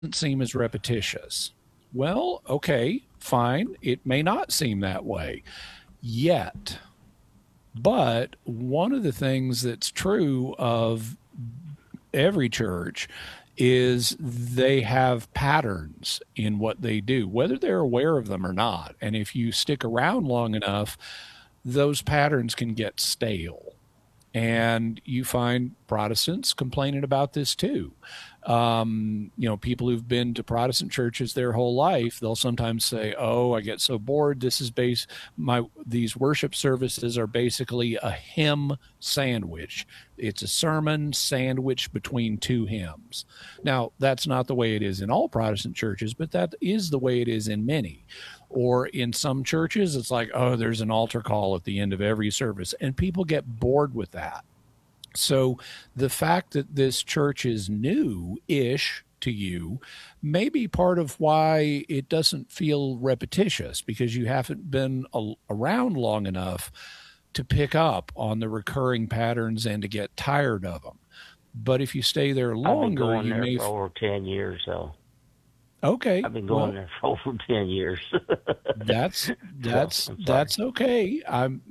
seem as repetitious. Well, okay, fine. It may not seem that way yet. But one of the things that's true of every church is they have patterns in what they do, whether they're aware of them or not. And if you stick around long enough, those patterns can get stale. And you find Protestants complaining about this too. People who've been to Protestant churches their whole life, they'll sometimes say, "Oh, I get so bored. These worship services are basically a hymn sandwich. It's a sermon sandwiched between two hymns." Now, that's not the way it is in all Protestant churches, but that is the way it is in many. Or in some churches, it's like, oh, there's an altar call at the end of every service, and people get bored with that. So the fact that this church is new ish to you may be part of why it doesn't feel repetitious, because you haven't been around long enough to pick up on the recurring patterns and to get tired of them. But if you stay there I've been longer, going you there may. for over 10 years, so Okay, I've been going well, there for over 10 years. that's So that's I'm sorry. that's okay.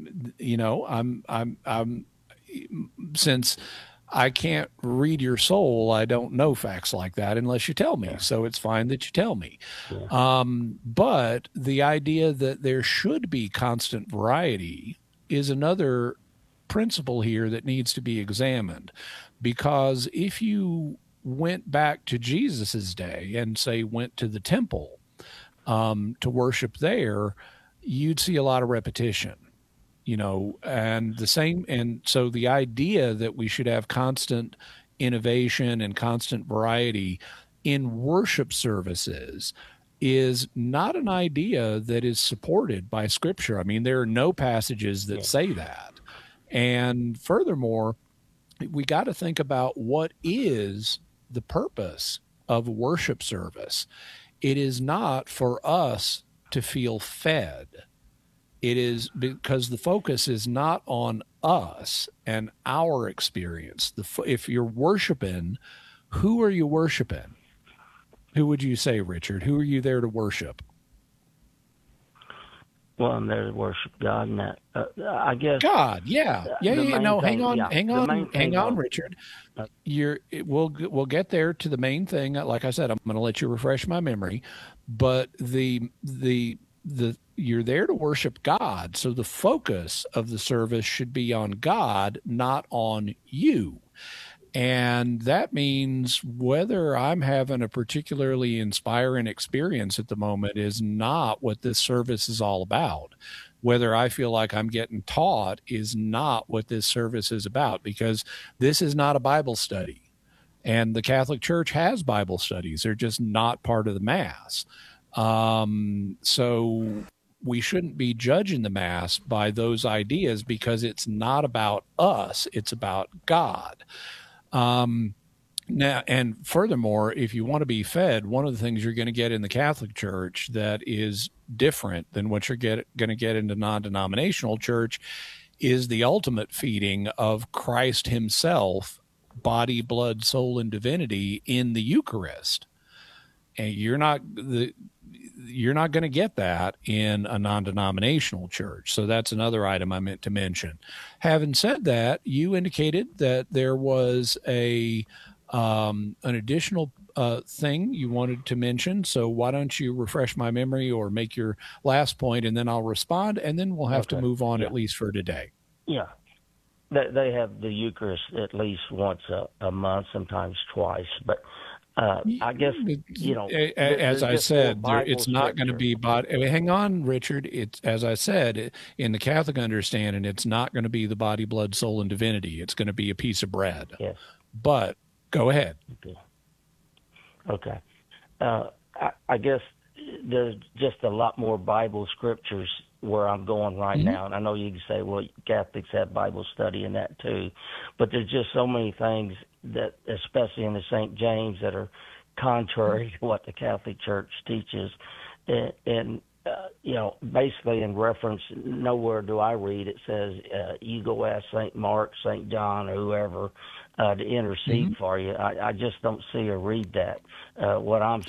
I'm since I can't read your soul, I don't know facts like that unless you tell me. Yeah, So it's fine that you tell me. yeah, But the idea that there should be constant variety is another principle here that needs to be examined. Because if you went back to Jesus's day and say went to the temple to worship there, you'd see a lot of repetition, and the same. And so the idea that we should have constant innovation and constant variety in worship services is not an idea that is supported by scripture. I mean, there are no passages that yeah. say that. And furthermore, we got to think about what is the purpose of a worship service. It is not for us to feel fed. It is because the focus is not on us and our experience. If you're worshiping, who are you worshiping? Who would you say, Richard? Who are you there to worship? Well, I'm there to worship God, and that I guess God. Yeah. Yeah. the Yeah. main No, hang thing, on. yeah, Hang the on. main Hang thing on, on. Richard. Uh, We'll get there to the main thing. Like I said, I'm going to let you refresh my memory, but the you're there to worship God, so the focus of the service should be on God, not on you. And that means whether I'm having a particularly inspiring experience at the moment is not what this service is all about. Whether I feel like I'm getting taught is not what this service is about, because this is not a Bible study. And the Catholic Church has Bible studies, they're just not part of the Mass. So we shouldn't be judging the Mass by those ideas, because it's not about us, it's about God. Um, Now, and furthermore, if you want to be fed, one of the things you're going to get in the Catholic Church that is different than what you're going to get in the non-denominational church is the ultimate feeding of Christ Himself, body, blood, soul, and divinity in the Eucharist. And you're not going to get that in a non-denominational church. So that's another item I meant to mention. Having said that, you indicated that there was an additional thing you wanted to mention. So why don't you refresh my memory or make your last point, and then I'll respond, and then we'll have to okay, move on yeah, at least for today. yeah. They have the Eucharist at least once a month, sometimes twice. But I guess As there's I just more said, Bible it's not going to scripture. be body. Hang on, Richard. It's, as I said, in the Catholic understanding, it's not going to be the body, blood, soul, and divinity. It's going to be a piece of bread. Yes. But go ahead. Okay. Okay. I guess there's just a lot more Bible scriptures where I'm going right Mm-hmm. now. And I know you can say, well, Catholics have Bible study and that too. But there's just so many things that, especially in the St. James, that are contrary to what the Catholic Church teaches. And basically in reference, nowhere do I read it says, you go ask St. Mark, St. John, or whoever to intercede for you. I just don't see or read that. What I'm